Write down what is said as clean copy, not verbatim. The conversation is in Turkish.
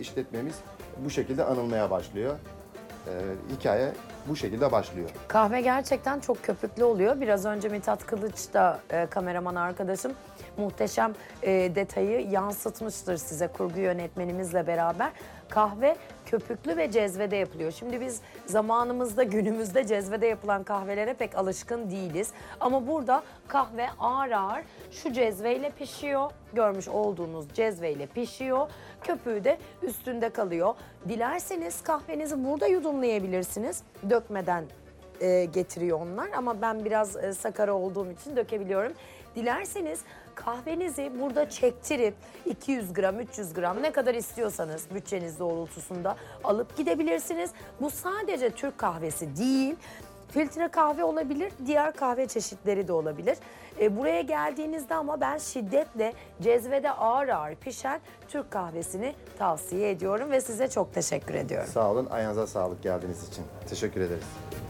işletmemiz bu şekilde anılmaya başlıyor. Hikaye bu şekilde başlıyor. Kahve gerçekten çok köpüklü oluyor. Biraz önce Mithat Kılıç da kameraman arkadaşım muhteşem detayı yansıtmıştır size kurgu yönetmenimizle beraber. Kahve köpüklü ve cezvede yapılıyor. Şimdi biz zamanımızda, günümüzde cezvede yapılan kahvelere pek alışkın değiliz. Ama burada kahve ağır ağır şu cezveyle pişiyor. Görmüş olduğunuz cezveyle pişiyor. Köpüğü de üstünde kalıyor. Dilerseniz kahvenizi burada yudumlayabilirsiniz. Dökmeden getiriyor onlar ama ben biraz sakara olduğum için dökebiliyorum. Dilerseniz kahvenizi burada çektirip 200 gram, 300 gram ne kadar istiyorsanız bütçeniz doğrultusunda alıp gidebilirsiniz. Bu sadece Türk kahvesi değil. Filtre kahve olabilir, diğer kahve çeşitleri de olabilir. Buraya geldiğinizde ama ben şiddetle cezvede ağır ağır pişen Türk kahvesini tavsiye ediyorum ve size çok teşekkür ediyorum. Sağ olun, ayağınıza sağlık geldiğiniz için. Teşekkür ederiz.